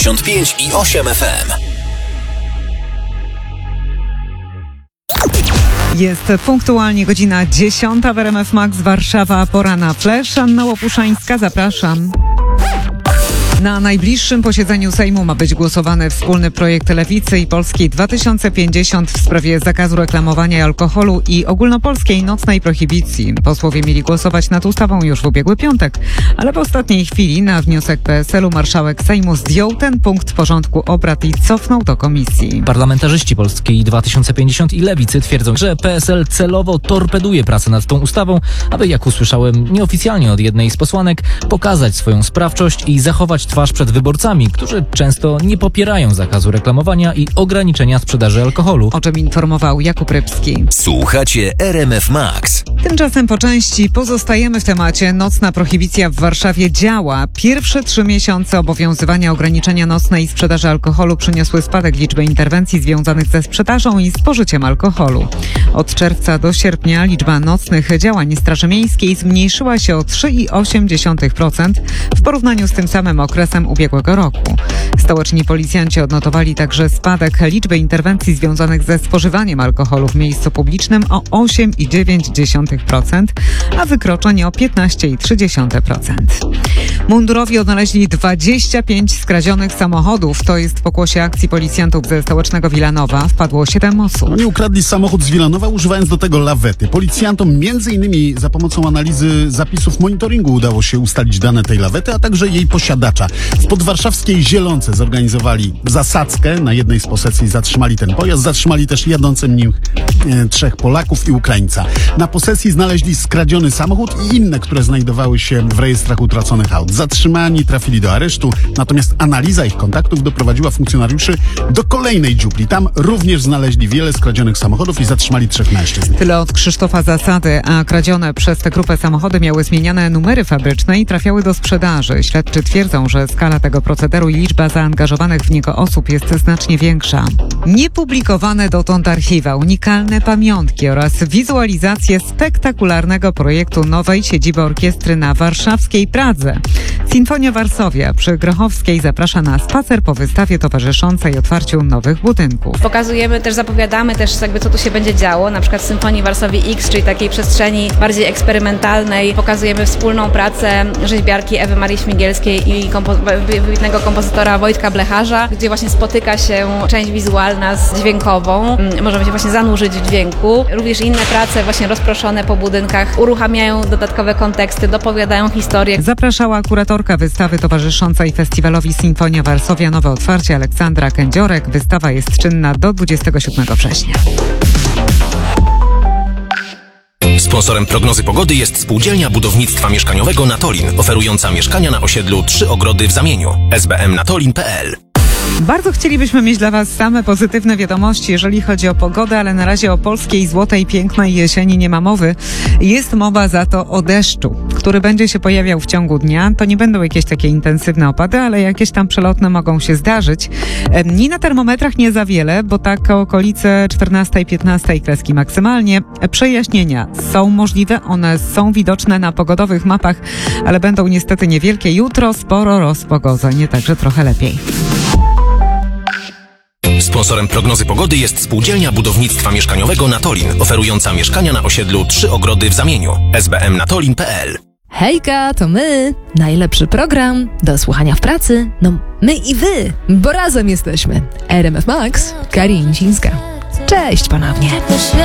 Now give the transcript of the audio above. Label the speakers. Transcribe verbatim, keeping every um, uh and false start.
Speaker 1: dziewięćdziesiąt pięć i osiem F M.
Speaker 2: Jest punktualnie godzina dziesiąta w R M F Max Warszawa. Pora na Flash. Anna Łopuszańska, zapraszam. Na najbliższym posiedzeniu Sejmu ma być głosowany wspólny projekt Lewicy i Polski dwa tysiące pięćdziesiąt w sprawie zakazu reklamowania alkoholu i ogólnopolskiej nocnej prohibicji. Posłowie mieli głosować nad ustawą już w ubiegły piątek, ale w ostatniej chwili na wniosek P S L u marszałek Sejmu zdjął ten punkt porządku obrad i cofnął do komisji.
Speaker 3: Parlamentarzyści Polski dwa tysiące pięćdziesiąt i Lewicy twierdzą, że P S L celowo torpeduje pracę nad tą ustawą, aby, jak usłyszałem nieoficjalnie od jednej z posłanek, pokazać swoją sprawczość i zachować twarz przed wyborcami, którzy często nie popierają zakazu reklamowania i ograniczenia sprzedaży alkoholu.
Speaker 2: O czym informował Jakub Rybski.
Speaker 1: Słuchacie R M F Max.
Speaker 2: Tymczasem po części pozostajemy w temacie. Nocna prohibicja w Warszawie działa. Pierwsze trzy miesiące obowiązywania ograniczenia nocnej sprzedaży alkoholu przyniosły spadek liczby interwencji związanych ze sprzedażą i spożyciem alkoholu. Od czerwca do sierpnia liczba nocnych działań Straży Miejskiej zmniejszyła się o trzy przecinek osiem procent w porównaniu z tym samym okresem ubiegłego roku. Stołeczni policjanci odnotowali także spadek liczby interwencji związanych ze spożywaniem alkoholu w miejscu publicznym o osiem przecinek dziewięć procent, a wykroczeń o piętnaście przecinek trzy procent. Mundurowi odnaleźli dwadzieścia pięć skradzionych samochodów. To jest w pokłosie akcji policjantów ze stołecznego Wilanowa. Wpadło siedem osób.
Speaker 4: Oni ukradli samochód z Wilanowa, używając do tego lawety. Policjantom między innymi za pomocą analizy zapisów monitoringu udało się ustalić dane tej lawety, a także jej posiadacza. W podwarszawskiej Zielonce zorganizowali zasadzkę. Na jednej z posesji zatrzymali ten pojazd. Zatrzymali też jadącym nim e, trzech Polaków i Ukraińca. Na posesji znaleźli skradziony samochód i inne, które znajdowały się w rejestrach utraconych aut. Zatrzymani trafili do aresztu, natomiast analiza ich kontaktów doprowadziła funkcjonariuszy do kolejnej dziupli. Tam również znaleźli wiele skradzionych samochodów i zatrzymali trzech mężczyzn.
Speaker 2: Tyle od Krzysztofa Zasady, a kradzione przez tę grupę samochody miały zmieniane numery fabryczne i trafiały do sprzedaży. Śledczy twierdzą, że skala tego procederu i liczba zaangażowanych w niego osób jest znacznie większa. Niepublikowane dotąd archiwa, unikalne pamiątki oraz wizualizacje spektakularnego projektu nowej siedziby orkiestry na warszawskiej Pradze. Sinfonia Varsovia przy Grochowskiej zaprasza na spacer po wystawie towarzyszącej otwarciu nowych budynków.
Speaker 5: Pokazujemy też, zapowiadamy też jakby co tu się będzie działo, na przykład w Symfonii Varsovii X, czyli takiej przestrzeni bardziej eksperymentalnej. Pokazujemy wspólną pracę rzeźbiarki Ewy Marii Śmigielskiej i kompo- wybitnego kompozytora Wojtka Blecharza, gdzie właśnie spotyka się część wizualna z dźwiękową. Możemy się właśnie zanurzyć w dźwięku. Również inne prace właśnie rozproszone po budynkach uruchamiają dodatkowe konteksty, dopowiadają historię.
Speaker 2: Zapraszała kuratorka wystawy towarzyszącej festiwalowi Sinfonia Varsovia Nowe Otwarcie Aleksandra Kędziorek. Wystawa jest czynna do dwudziestego siódmego września.
Speaker 1: Sponsorem prognozy pogody jest Spółdzielnia Budownictwa Mieszkaniowego Natolin, oferująca mieszkania na osiedlu Trzy Ogrody w Zamieniu. s b m natolin kropka p l.
Speaker 2: Bardzo chcielibyśmy mieć dla Was same pozytywne wiadomości, jeżeli chodzi o pogodę, ale na razie o polskiej złotej, pięknej jesieni nie ma mowy. Jest mowa za to o deszczu, który będzie się pojawiał w ciągu dnia. To nie będą jakieś takie intensywne opady, ale jakieś tam przelotne mogą się zdarzyć. Nie na termometrach nie za wiele, bo tak okolice czternastej, piętnastej kreski maksymalnie. Przejaśnienia są możliwe, one są widoczne na pogodowych mapach, ale będą niestety niewielkie. Jutro sporo rozpogodzeń, także trochę lepiej.
Speaker 1: Sponsorem prognozy pogody jest Spółdzielnia Budownictwa Mieszkaniowego Natolin, oferująca mieszkania na osiedlu Trzy Ogrody w Zamieniu. s b m natolin kropka p l.
Speaker 6: Hejka, to my. Najlepszy program do słuchania w pracy. No, my i wy, bo razem jesteśmy. R M F Max, Karin Cińska. Cześć ponownie.